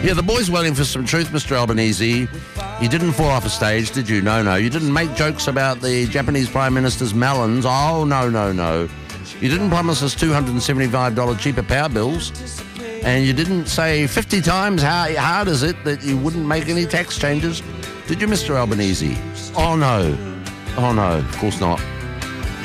Yeah, the boy's waiting for some truth, Mr. Albanese. You didn't fall off a stage, did you? No. You didn't make jokes about the Japanese Prime Minister's melons. Oh, no. You didn't promise us $275 cheaper power bills. And you didn't say 50 times how hard is it that you wouldn't make any tax changes. Did you, Mr. Albanese? Oh, no. Of course not.